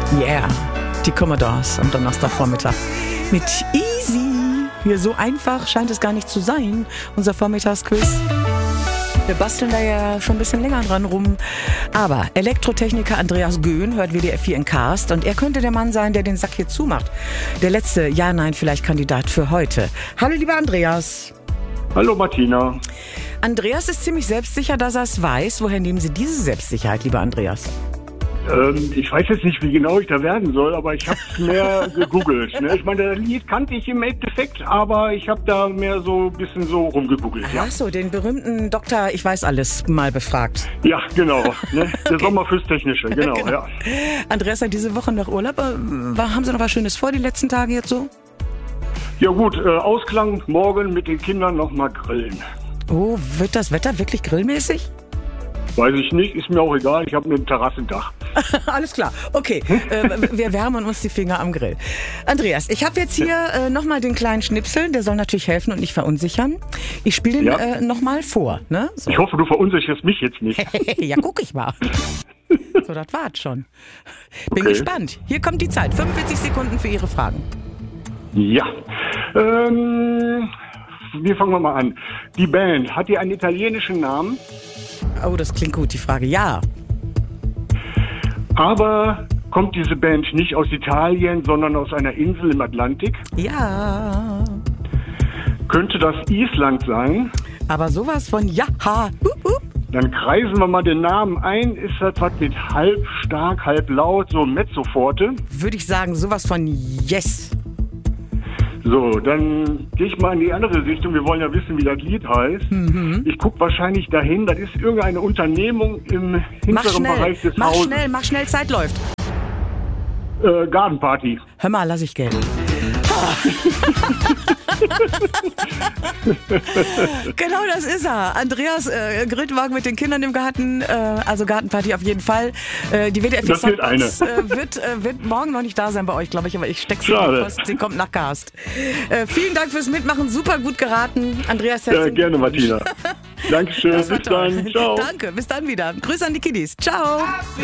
Yeah, die Commodores am Donnerstagvormittag mit Easy. Hier so einfach scheint es gar nicht zu sein, unser Vormittagsquiz. Wir basteln da ja schon ein bisschen länger dran rum. Aber Elektrotechniker Andreas Göhn hört WDR 4 in Cast und er könnte der Mann sein, der den Sack hier zumacht. Der letzte Ja-Nein-Vielleicht-Kandidat für heute. Hallo, lieber Andreas. Hallo, Martina. Andreas ist ziemlich selbstsicher, dass er es weiß. Woher nehmen Sie diese Selbstsicherheit, lieber Andreas? Ich weiß jetzt nicht, wie genau ich da werden soll, aber ich habe mehr gegoogelt. Ne? Ich meine, das Lied kannte ich im Endeffekt, aber ich habe da mehr so ein bisschen so rumgegoogelt. Ja. Ach so, den berühmten Doktor, ich weiß alles, mal befragt. Ja, genau. Ne? Der Sommer fürs Technische, genau. Ja. Andreas hat diese Woche noch Urlaub. Haben Sie noch was Schönes vor, die letzten Tage jetzt so? Ja gut, Ausklang, morgen mit den Kindern nochmal grillen. Oh, wird das Wetter wirklich grillmäßig? Weiß ich nicht, ist mir auch egal, ich habe ein Terrassendach. Alles klar, okay. Wir wärmen uns die Finger am Grill. Andreas, ich habe jetzt hier nochmal den kleinen Schnipsel, der soll natürlich helfen und nicht verunsichern. Ich spiele den nochmal vor. Ne? So. Ich hoffe, du verunsicherst mich jetzt nicht. Ja, guck ich mal. So, das war's schon. Bin gespannt. Hier kommt die Zeit. 45 Sekunden für Ihre Fragen. Ja. Wie fangen wir mal an? Die Band, hat die einen italienischen Namen? Oh, das klingt gut, die Frage. Ja. Aber kommt diese Band nicht aus Italien, sondern aus einer Insel im Atlantik? Ja. Könnte das Island sein? Aber sowas von ja. Dann kreisen wir mal den Namen ein. Ist das was mit halb stark, halb laut, so Mezzoforte? Würde ich sagen, sowas von yes. So, dann gehe ich mal in die andere Richtung. Wir wollen ja wissen, wie das Lied heißt. Ich gucke wahrscheinlich dahin. Das ist irgendeine Unternehmung im hinteren Bereich des Hauses. Mach schnell, Zeit läuft. Garden Party. Hör mal, lass ich gelten. Genau, das ist er. Andreas Grillwagen mit den Kindern im Garten, also Gartenparty auf jeden Fall. Die WDR 4 wird morgen noch nicht da sein bei euch, glaube ich, aber ich stecke sie in die Post. Sie kommt nach Cast. Vielen Dank fürs Mitmachen, super gut geraten. Andreas, gerne, Martina. Dankeschön, bis dann. Ciao. Danke, bis dann wieder. Grüße an die Kiddies. Ciao.